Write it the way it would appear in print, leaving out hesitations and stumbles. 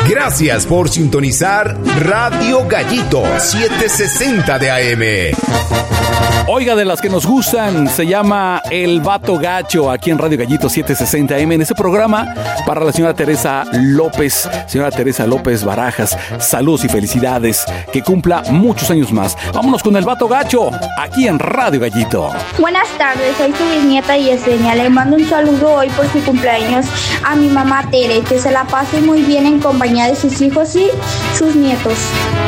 Gracias por sintonizar Radio Gallito 760 de AM. Oiga, de las que nos gustan, se llama El Vato Gacho, aquí en Radio Gallito 760 AM, en este programa para la señora Teresa López. Señora Teresa López Barajas, saludos y felicidades, que cumpla muchos años más. Vámonos con El Vato Gacho, aquí en Radio Gallito. Buenas tardes, soy su bisnieta Yesenia. Le mando un saludo hoy por su cumpleaños a mi mamá Tere, que se la pase muy bien en compañía de sus hijos y sus nietos.